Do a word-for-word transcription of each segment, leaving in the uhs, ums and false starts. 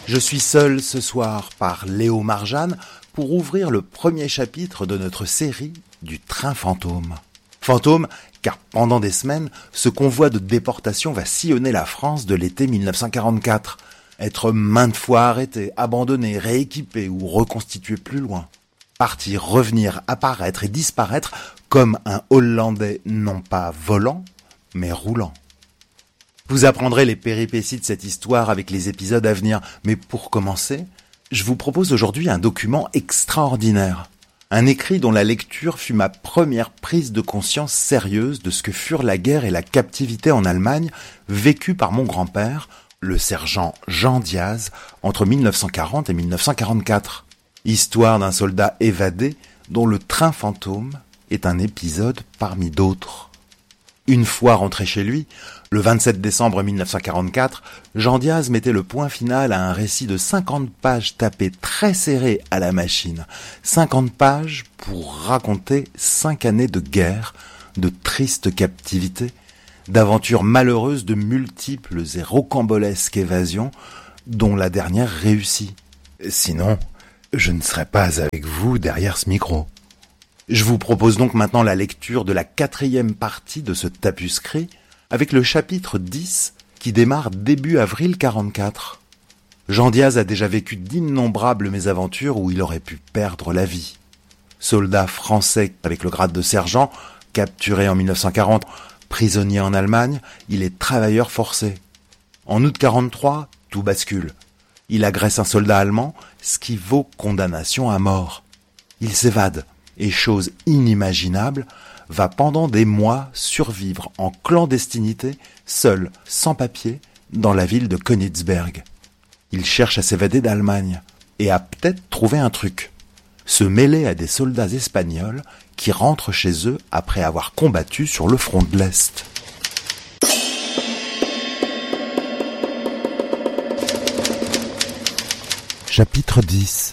Je suis seul ce soir par Léo Marjane pour ouvrir le premier chapitre de notre série du train fantôme. Fantôme, car pendant des semaines, ce convoi de déportation va sillonner la France de l'été mille neuf cent quarante-quatre. Être maintes fois arrêté, abandonné, rééquipé ou reconstitué plus loin. Partir, revenir, apparaître et disparaître comme un Hollandais non pas volant, mais roulant. Vous apprendrez les péripéties de cette histoire avec les épisodes à venir, mais pour commencer, je vous propose aujourd'hui un document extraordinaire. Un écrit dont la lecture fut ma première prise de conscience sérieuse de ce que furent la guerre et la captivité en Allemagne, vécue par mon grand-père, le sergent Jean Diaz, entre mille neuf cent quarante et mille neuf cent quarante-quatre. Histoire d'un soldat évadé dont le train fantôme est un épisode parmi d'autres. Une fois rentré chez lui, le vingt-sept décembre mille neuf cent quarante-quatre, Jean Diaz mettait le point final à un récit de cinquante pages tapées très serrées à la machine. cinquante pages pour raconter cinq années de guerre, de triste captivité, d'aventures malheureuses, de multiples et rocambolesques évasions, dont la dernière réussit. Sinon, je ne serais pas avec vous derrière ce micro. Je vous propose donc maintenant la lecture de la quatrième partie de ce tapuscrit, avec le chapitre dix qui démarre début avril quarante-quatre. Jean Diaz a déjà vécu d'innombrables mésaventures où il aurait pu perdre la vie. Soldat français avec le grade de sergent, capturé en mille neuf cent quarante, prisonnier en Allemagne, il est travailleur forcé. En août quarante-trois, tout bascule. Il agresse un soldat allemand, ce qui vaut condamnation à mort. Il s'évade. Et chose inimaginable, va pendant des mois survivre en clandestinité, seul, sans papier, dans la ville de Königsberg. Il cherche à s'évader d'Allemagne et a peut-être trouvé un truc. Se mêler à des soldats espagnols qui rentrent chez eux après avoir combattu sur le front de l'Est. Chapitre dix.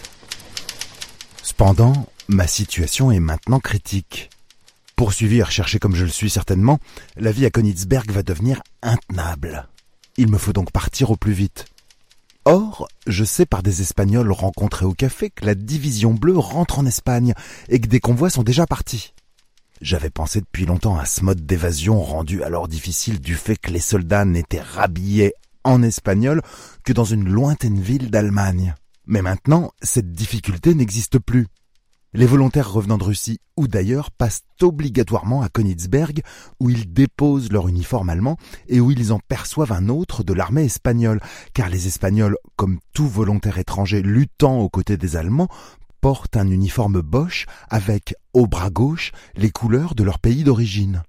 Cependant, ma situation est maintenant critique. Poursuivi et recherché comme je le suis certainement, la vie à Königsberg va devenir intenable. Il me faut donc partir au plus vite. Or, je sais par des Espagnols rencontrés au café que la division bleue rentre en Espagne et que des convois sont déjà partis. J'avais pensé depuis longtemps à ce mode d'évasion rendu alors difficile du fait que les soldats n'étaient rhabillés en espagnol que dans une lointaine ville d'Allemagne. Mais maintenant, cette difficulté n'existe plus. Les volontaires revenant de Russie ou d'ailleurs passent obligatoirement à Königsberg où ils déposent leur uniforme allemand et où ils en perçoivent un autre de l'armée espagnole, car les Espagnols, comme tout volontaire étranger luttant aux côtés des Allemands, portent un uniforme Boche avec, au bras gauche, les couleurs de leur pays d'origine.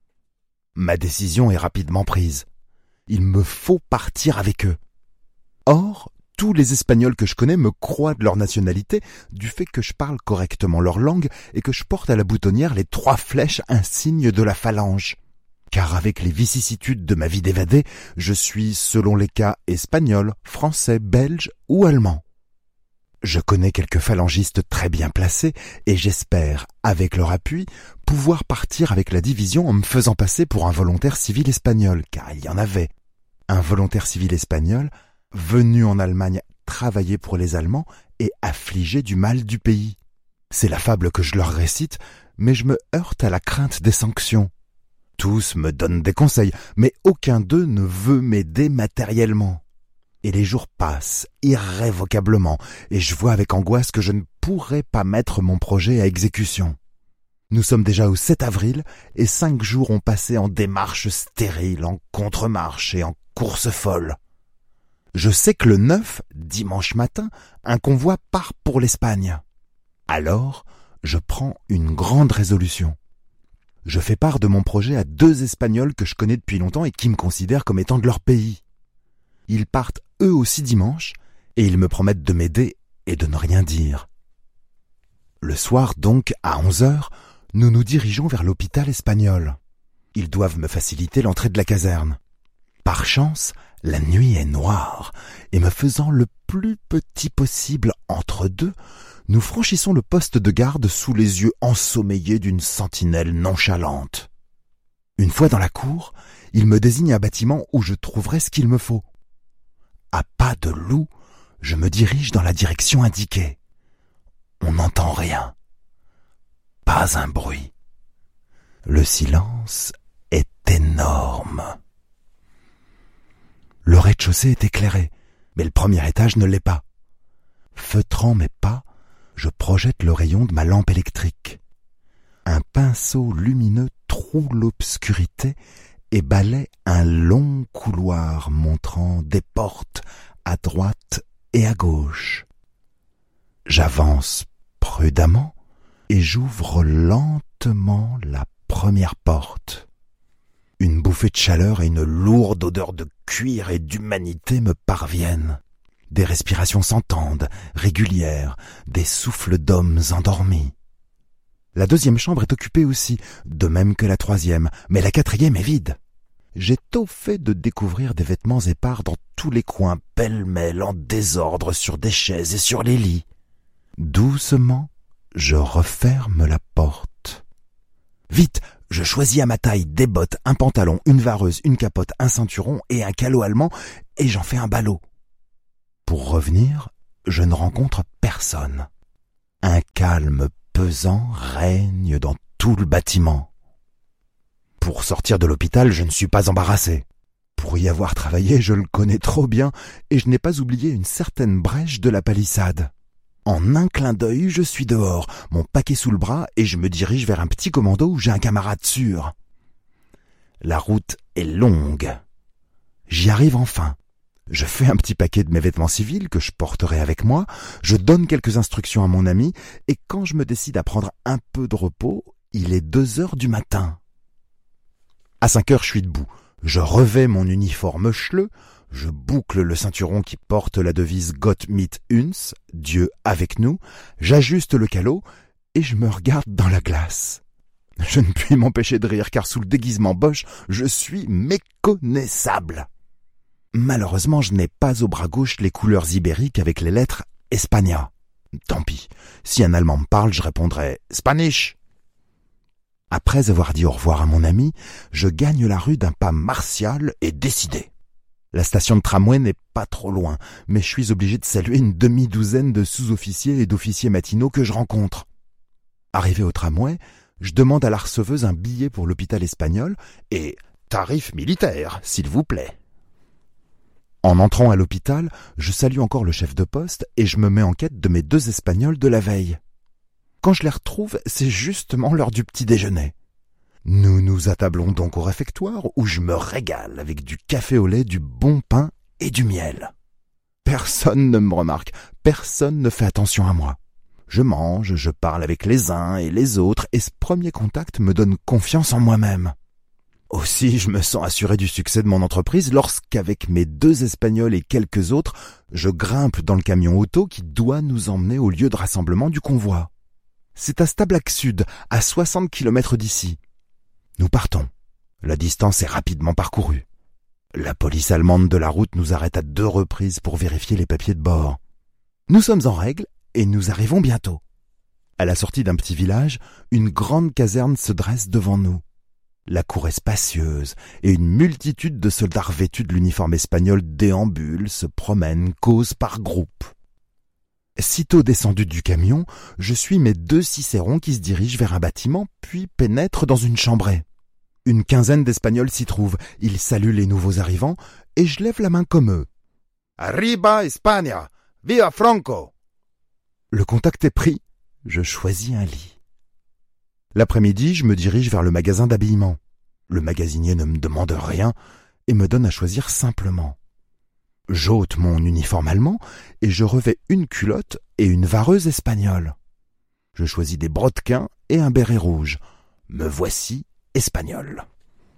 Ma décision est rapidement prise. Il me faut partir avec eux. Or, tous les Espagnols que je connais me croient de leur nationalité du fait que je parle correctement leur langue et que je porte à la boutonnière les trois flèches insignes de la phalange. Car avec les vicissitudes de ma vie d'évadé, je suis, selon les cas, espagnol, français, belge ou allemand. Je connais quelques phalangistes très bien placés et j'espère, avec leur appui, pouvoir partir avec la division en me faisant passer pour un volontaire civil espagnol, car il y en avait. Un volontaire civil espagnol venu en Allemagne travailler pour les Allemands et affligé du mal du pays. C'est la fable que je leur récite, mais je me heurte à la crainte des sanctions. Tous me donnent des conseils, mais aucun d'eux ne veut m'aider matériellement. Et les jours passent irrévocablement, et je vois avec angoisse que je ne pourrai pas mettre mon projet à exécution. Nous sommes déjà au sept avril, et cinq jours ont passé en démarches stériles, en contre-marche et en course folle. Je sais que le neuf, dimanche matin, un convoi part pour l'Espagne. Alors, je prends une grande résolution. Je fais part de mon projet à deux Espagnols que je connais depuis longtemps et qui me considèrent comme étant de leur pays. Ils partent eux aussi dimanche et ils me promettent de m'aider et de ne rien dire. Le soir donc, à onze heures, nous nous dirigeons vers l'hôpital espagnol. Ils doivent me faciliter l'entrée de la caserne. Par chance, la nuit est noire, et me faisant le plus petit possible entre deux, nous franchissons le poste de garde sous les yeux ensommeillés d'une sentinelle nonchalante. Une fois dans la cour, il me désigne un bâtiment où je trouverai ce qu'il me faut. À pas de loup, Je me dirige dans la direction indiquée. On n'entend rien. Pas un bruit. Le silence est énorme. Le rez-de-chaussée est éclairé, mais le premier étage ne l'est pas. Feutrant mes pas, je projette le rayon de ma lampe électrique. Un pinceau lumineux troue l'obscurité et balaie un long couloir montrant des portes à droite et à gauche. J'avance prudemment et j'ouvre lentement la première porte. Une bouffée de chaleur et une lourde odeur de cuir et d'humanité me parviennent. Des respirations s'entendent, régulières, des souffles d'hommes endormis. La deuxième chambre est occupée aussi, de même que la troisième, mais la quatrième est vide. J'ai tôt fait de découvrir des vêtements épars dans tous les coins, pêle-mêle, en désordre, sur des chaises et sur les lits. Doucement, je referme la porte. Vite, je choisis à ma taille des bottes, un pantalon, une vareuse, une capote, un ceinturon et un calot allemand, et j'en fais un ballot. Pour revenir, je ne rencontre personne. Un calme pesant règne dans tout le bâtiment. Pour sortir de l'hôpital, je ne suis pas embarrassé. Pour y avoir travaillé, je le connais trop bien et je n'ai pas oublié une certaine brèche de la palissade. En un clin d'œil, je suis dehors, mon paquet sous le bras et je me dirige vers un petit commando où j'ai un camarade sûr. La route est longue. J'y arrive enfin. Je fais un petit paquet de mes vêtements civils que je porterai avec moi, je donne quelques instructions à mon ami et quand je me décide à prendre un peu de repos, il est deux heures du matin. À cinq heures, je suis debout. Je revais mon uniforme schleu, je boucle le ceinturon qui porte la devise Gott mit uns, Dieu avec nous, j'ajuste le calot et je me regarde dans la glace. Je ne puis m'empêcher de rire car sous le déguisement Bosch, je suis méconnaissable. Malheureusement, je n'ai pas au bras gauche les couleurs ibériques avec les lettres España. Tant pis, si un Allemand me parle, je répondrai « Spanish ». Après avoir dit au revoir à mon ami, je gagne la rue d'un pas martial et décidé. La station de tramway n'est pas trop loin, mais je suis obligé de saluer une demi-douzaine de sous-officiers et d'officiers matinaux que je rencontre. Arrivé au tramway, je demande à la receveuse un billet pour l'hôpital espagnol et « tarif militaire, s'il vous plaît ». En entrant à l'hôpital, je salue encore le chef de poste et je me mets en quête de mes deux Espagnols de la veille. Quand je les retrouve, c'est justement l'heure du petit déjeuner. Nous nous attablons donc au réfectoire où je me régale avec du café au lait, du bon pain et du miel. Personne ne me remarque, personne ne fait attention à moi. Je mange, je parle avec les uns et les autres et ce premier contact me donne confiance en moi-même. Aussi, je me sens assuré du succès de mon entreprise lorsqu'avec mes deux Espagnols et quelques autres, je grimpe dans le camion auto qui doit nous emmener au lieu de rassemblement du convoi. C'est à Stablac Sud, à soixante kilomètres d'ici. Nous partons. La distance est rapidement parcourue. La police allemande de la route nous arrête à deux reprises pour vérifier les papiers de bord. Nous sommes en règle et nous arrivons bientôt. À la sortie d'un petit village, une grande caserne se dresse devant nous. La cour est spacieuse et une multitude de soldats revêtus de l'uniforme espagnol déambulent, se promènent, causent par groupes. Sitôt descendu du camion, je suis mes deux cicérons qui se dirigent vers un bâtiment puis pénètrent dans une chambrée. Une quinzaine d'Espagnols s'y trouvent, ils saluent les nouveaux arrivants et je lève la main comme eux. « Arriba España! Viva Franco !» Le contact est pris, je choisis un lit. L'après-midi, je me dirige vers le magasin d'habillement. Le magasinier ne me demande rien et me donne à choisir simplement. J'ôte mon uniforme allemand et je revais une culotte et une vareuse espagnole. Je choisis des brodequins et un béret rouge. Me voici espagnol.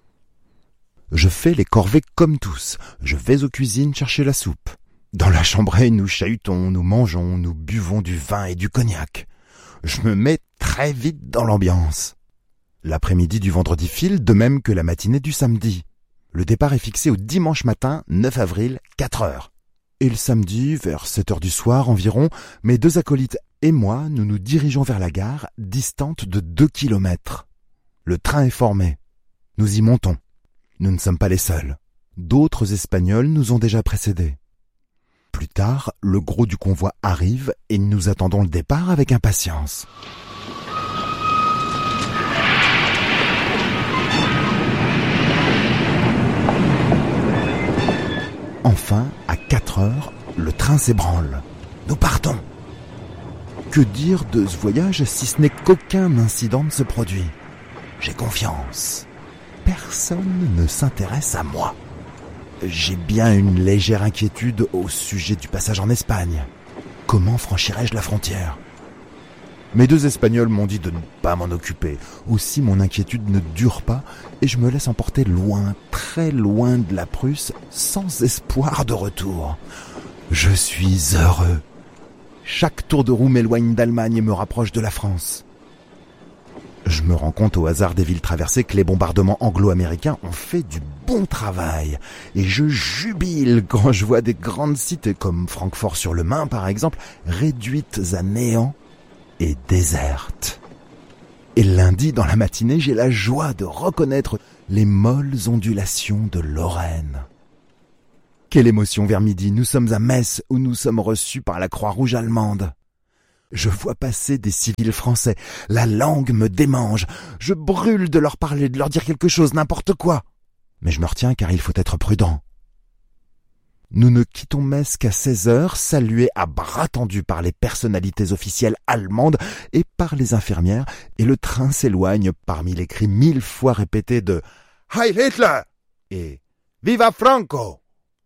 Je fais les corvées comme tous. Je vais aux cuisines chercher la soupe. Dans la chambrée, nous chahutons, nous mangeons, nous buvons du vin et du cognac. Je me mets très vite dans l'ambiance. L'après-midi du vendredi file, de même que la matinée du samedi. Le départ est fixé au dimanche matin, neuf avril, quatre heures. Et le samedi, vers sept heures du soir environ, mes deux acolytes et moi, nous nous dirigeons vers la gare, distante de deux kilomètres. Le train est formé. Nous y montons. Nous ne sommes pas les seuls. D'autres Espagnols nous ont déjà précédés. plus tard, le gros du convoi arrive et nous attendons le départ avec impatience. Enfin, à quatre heures, le train s'ébranle. Nous partons. Que dire de ce voyage si ce n'est qu'aucun incident ne se produit? J'ai confiance. Personne ne s'intéresse à moi. J'ai bien une légère inquiétude au sujet du passage en Espagne. Comment franchirai-je la frontière? Mes deux Espagnols m'ont dit de ne pas m'en occuper. Aussi mon inquiétude ne dure pas et je me laisse emporter loin, très loin de la Prusse, sans espoir de retour. Je suis heureux. Chaque tour de roue m'éloigne d'Allemagne et me rapproche de la France. Je me rends compte au hasard des villes traversées que les bombardements anglo-américains ont fait du bon travail. Et je jubile quand je vois des grandes cités comme Francfort-sur-le-Main par exemple, réduites à néant et désertes. Et lundi dans la matinée, j'ai la joie de reconnaître les molles ondulations de Lorraine. Quelle émotion vers midi, nous sommes à Metz où nous sommes reçus par la Croix-Rouge allemande. Je vois passer des civils français, la langue me démange, je brûle de leur parler, de leur dire quelque chose, n'importe quoi. Mais je me retiens car il faut être prudent. Nous ne quittons Metz qu'à seize heures, salués à bras tendus par les personnalités officielles allemandes et par les infirmières, et le train s'éloigne parmi les cris mille fois répétés de « Heil Hitler !» et « Viva Franco !»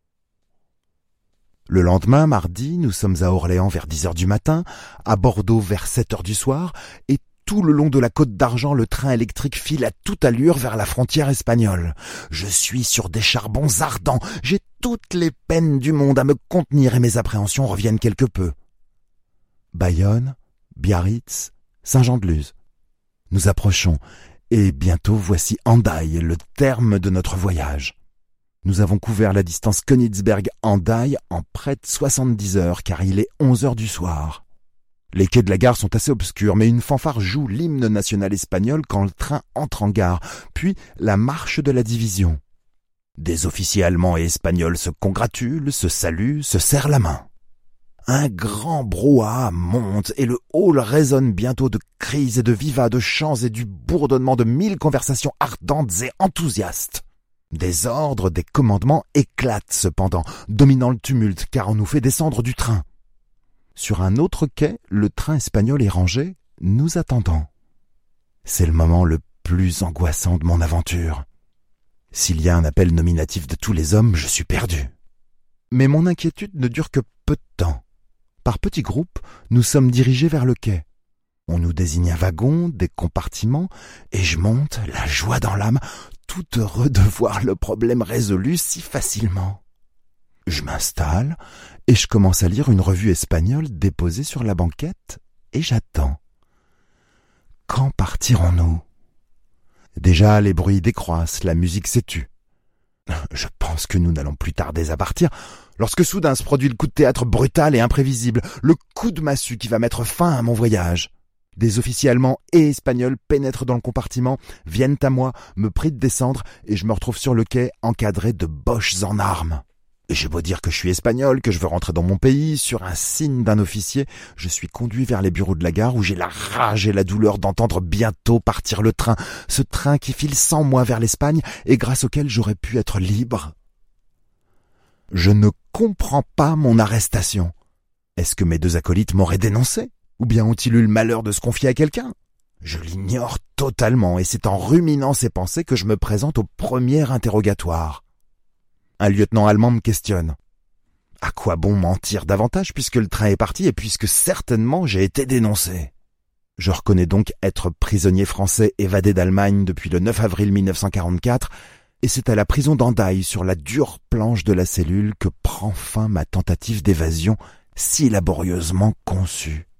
Le lendemain, mardi, nous sommes à Orléans vers dix heures du matin, à Bordeaux vers sept heures du soir, et tout le long de la Côte d'Argent, le train électrique file à toute allure vers la frontière espagnole. Je suis sur des charbons ardents, j'ai toutes les peines du monde à me contenir et mes appréhensions reviennent quelque peu. Bayonne, Biarritz, Saint-Jean-de-Luz. Nous approchons, et bientôt voici Hendaye, le terme de notre voyage. Nous avons couvert la distance Königsberg-Hendaye en près de soixante-dix heures, car il est onze heures du soir. Les quais de la gare sont assez obscurs, mais une fanfare joue l'hymne national espagnol quand le train entre en gare, puis la marche de la division. Des officiers allemands et espagnols se congratulent, se saluent, se serrent la main. Un grand brouhaha monte et le hall résonne bientôt de cris et de vivas, de chants et du bourdonnement de mille conversations ardentes et enthousiastes. Des ordres, des commandements éclatent cependant, dominant le tumulte, car on nous fait descendre du train. Sur un autre quai, le train espagnol est rangé, nous attendant. C'est le moment le plus angoissant de mon aventure. S'il y a un appel nominatif de tous les hommes, je suis perdu. Mais mon inquiétude ne dure que peu de temps. Par petits groupes, nous sommes dirigés vers le quai. On nous désigne un wagon, des compartiments, et je monte, la joie dans l'âme, tout heureux de voir le problème résolu si facilement. Je m'installe et je commence à lire une revue espagnole déposée sur la banquette et j'attends. Quand partirons-nous? Déjà les bruits décroissent, la musique s'est tue. Je pense que nous n'allons plus tarder à partir, lorsque soudain se produit le coup de théâtre brutal et imprévisible, le coup de massue qui va mettre fin à mon voyage. Des officiers allemands et espagnols pénètrent dans le compartiment, viennent à moi, me prient de descendre et je me retrouve sur le quai encadré de boches en armes. Et j'ai beau dire que je suis espagnol, que je veux rentrer dans mon pays, sur un signe d'un officier, je suis conduit vers les bureaux de la gare où j'ai la rage et la douleur d'entendre bientôt partir le train, ce train qui file sans moi vers l'Espagne et grâce auquel j'aurais pu être libre. Je ne comprends pas mon arrestation. Est-ce que mes deux acolytes m'auraient dénoncé? Ou bien ont-ils eu le malheur de se confier à quelqu'un? Je l'ignore totalement et c'est en ruminant ces pensées que je me présente au premier interrogatoire. Un lieutenant allemand me questionne. À quoi bon mentir davantage puisque le train est parti et puisque certainement j'ai été dénoncé? Je reconnais donc être prisonnier français évadé d'Allemagne depuis le neuf avril mille neuf cent quarante-quatre et c'est à la prison d'Hendaye sur la dure planche de la cellule que prend fin ma tentative d'évasion si laborieusement conçue.